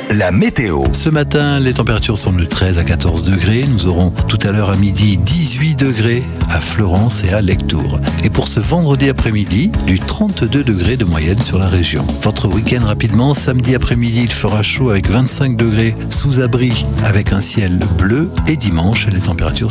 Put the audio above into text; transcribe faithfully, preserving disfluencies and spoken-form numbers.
la météo. Ce matin, les températures sont de treize à quatorze degrés. Nous aurons tout à l'heure à midi dix-huit degrés à Fleurance et à Lectoure. Et pour ce vendredi après-midi, du trente-deux degrés de moyenne sur la région. Votre week-end rapidement, samedi après-midi, il fera chaud avec vingt-cinq degrés sous abri avec un ciel bleu. Et dimanche, les températures